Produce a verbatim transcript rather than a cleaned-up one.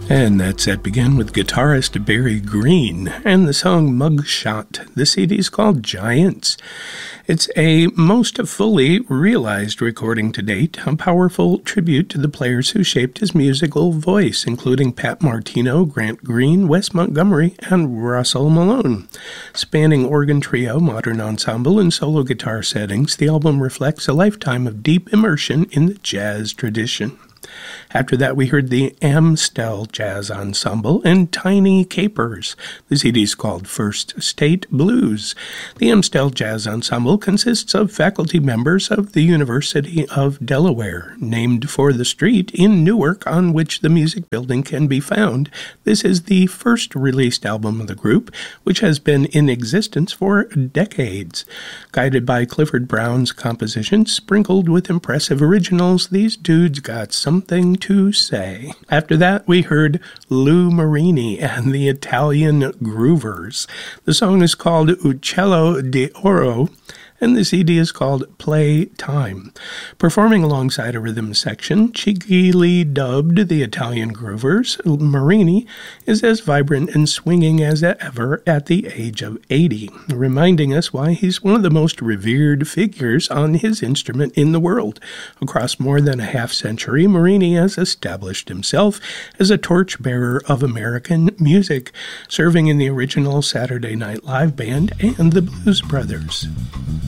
And that set began with guitarist Barry Green and the song Mugshot. The C D is called Giants. It's a most fully realized recording to date, a powerful tribute to the players who shaped his musical voice, including Pat Martino, Grant Green, Wes Montgomery, and Russell Malone. Spanning organ trio, modern ensemble, and solo guitar settings, the album reflects a lifetime of deep immersion in the jazz tradition. After that, we heard the Amstel Jazz Ensemble and Tiny Capers. The C D is called First State Blues. The Amstel Jazz Ensemble consists of faculty members of the University of Delaware, named for the street in Newark on which the music building can be found. This is the first released album of the group, which has been in existence for decades. Guided by Clifford Brown's compositions, sprinkled with impressive originals, these dudes got something to say. After that, we heard Lou Marini and the Italian Groovers. The song is called Uccello d'Oro, and the C D is called Play Time. Performing alongside a rhythm section, cheekily dubbed the Italian Groovers, Marini is as vibrant and swinging as ever at the age of eighty, reminding us why he's one of the most revered figures on his instrument in the world. Across more than a half century, Marini has established himself as a torchbearer of American music, serving in the original Saturday Night Live Band and the Blues Brothers.